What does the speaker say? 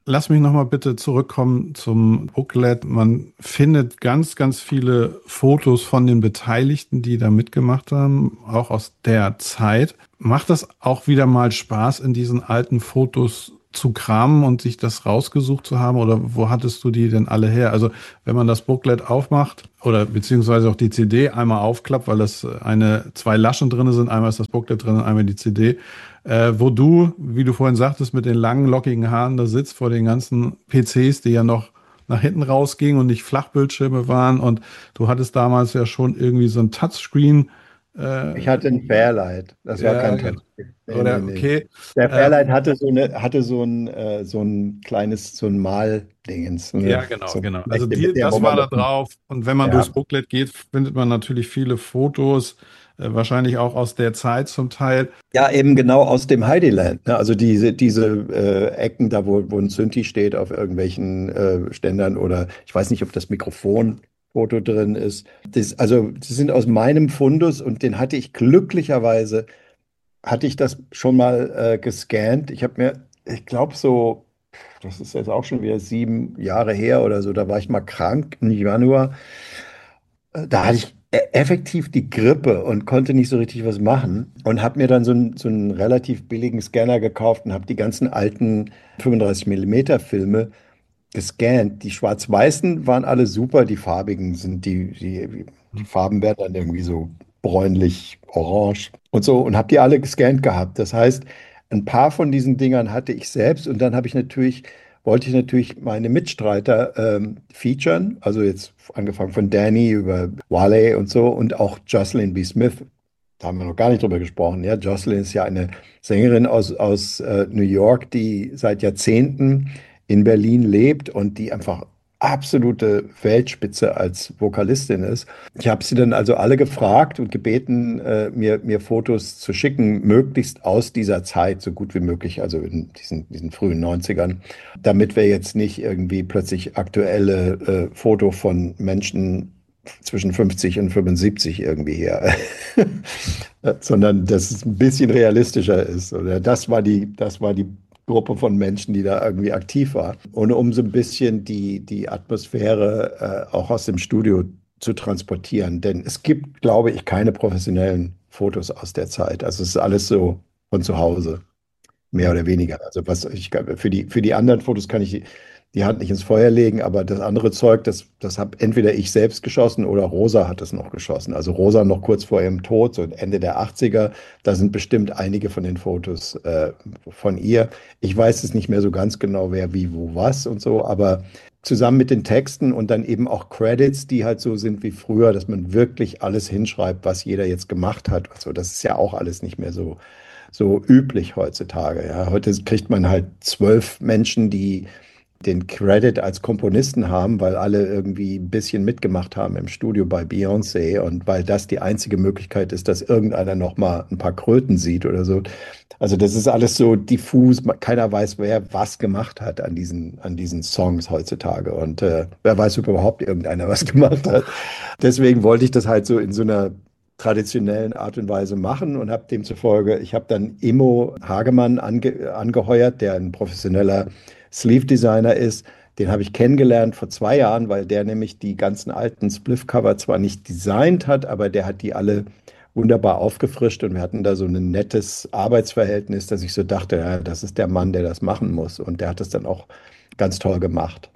lass mich nochmal bitte zurückkommen zum Booklet. Man findet ganz, ganz viele Fotos von den Beteiligten, die da mitgemacht haben, auch aus der Zeit. Macht das auch wieder mal Spaß, in diesen alten Fotos zu kramen und sich das rausgesucht zu haben? Oder wo hattest du die denn alle her? Also wenn man das Booklet aufmacht oder beziehungsweise auch die CD einmal aufklappt, weil das zwei Laschen drin sind, einmal ist das Booklet drin und einmal die CD, wo du, wie du vorhin sagtest, mit den langen, lockigen Haaren da sitzt vor den ganzen PCs, die ja noch nach hinten rausgingen und nicht Flachbildschirme waren. Und du hattest damals ja schon irgendwie so ein Touchscreen. Ich Äh, hatte ein Fairlight. Das war ja, kein genau. Touchscreen. Nee, nee, Oder nee. okay. Der Fairlight Ähm, hatte so ein kleines, so ein Maldingens, ja, so genau, eine genau. Also Fläche, mit der, wo das war man da das, drauf. Und wenn man durchs ja, Booklet geht, findet man natürlich viele Fotos, wahrscheinlich auch aus der Zeit zum Teil. ja, eben genau aus dem Heideland. Ne? Also diese Ecken da, wo ein Synthi steht auf irgendwelchen Ständern oder ich weiß nicht, ob das Mikrofonfoto drin ist. Das sind aus meinem Fundus und den hatte ich glücklicherweise, hatte ich das schon mal gescannt. Ich glaube so, das ist jetzt auch schon wieder 7 Jahre her oder so, da war ich mal krank im Januar. Da hatte ich effektiv die Grippe und konnte nicht so richtig was machen und habe mir dann so einen relativ billigen Scanner gekauft und habe die ganzen alten 35 Millimeter Filme gescannt. Die schwarz-weißen waren alle super, die farbigen die Farben werden dann irgendwie so bräunlich, orange und so und habe die alle gescannt gehabt. Das heißt, ein paar von diesen Dingern hatte ich selbst und dann wollte ich natürlich meine Mitstreiter featuren, also jetzt angefangen von Danny über Wale und so und auch Jocelyn B. Smith. Da haben wir noch gar nicht drüber gesprochen. Ja, Jocelyn ist ja eine Sängerin aus New York, die seit Jahrzehnten in Berlin lebt und die einfach absolute Weltspitze als Vokalistin ist. Ich habe sie dann also alle gefragt und gebeten, mir Fotos zu schicken, möglichst aus dieser Zeit, so gut wie möglich, also in diesen frühen Neunzigern, damit wir jetzt nicht irgendwie plötzlich aktuelle Foto von Menschen zwischen 50 und 75 irgendwie her, sondern dass es ein bisschen realistischer ist. Oder das war die Gruppe von Menschen, die da irgendwie aktiv war. Und um so ein bisschen die Atmosphäre auch aus dem Studio zu transportieren. Denn es gibt, glaube ich, keine professionellen Fotos aus der Zeit. Also es ist alles so von zu Hause, mehr oder weniger. Also für die anderen Fotos kann ich die Hand nicht ins Feuer legen, aber das andere Zeug, das habe entweder ich selbst geschossen oder Rosa hat es noch geschossen. Also Rosa noch kurz vor ihrem Tod, so Ende der 80er. Da sind bestimmt einige von den Fotos von ihr. Ich weiß es nicht mehr so ganz genau, wer wie, wo, was und so, aber zusammen mit den Texten und dann eben auch Credits, die halt so sind wie früher, dass man wirklich alles hinschreibt, was jeder jetzt gemacht hat. Also das ist ja auch alles nicht mehr so üblich heutzutage. Ja. Heute kriegt man halt 12 Menschen, die den Credit als Komponisten haben, weil alle irgendwie ein bisschen mitgemacht haben im Studio bei Beyoncé und weil das die einzige Möglichkeit ist, dass irgendeiner noch mal ein paar Kröten sieht oder so. Also das ist alles so diffus. Keiner weiß, wer was gemacht hat an diesen Songs heutzutage und wer weiß, ob überhaupt irgendeiner was gemacht hat. Deswegen wollte ich das halt so in so einer traditionellen Art und Weise machen und habe demzufolge, ich habe dann Immo Hagemann angeheuert, der ein professioneller Sleeve Designer ist. Den habe ich kennengelernt vor 2 Jahren, weil der nämlich die ganzen alten Spliff-Cover zwar nicht designt hat, aber der hat die alle wunderbar aufgefrischt und wir hatten da so ein nettes Arbeitsverhältnis, dass ich so dachte, ja, das ist der Mann, der das machen muss. Und der hat das dann auch ganz toll gemacht.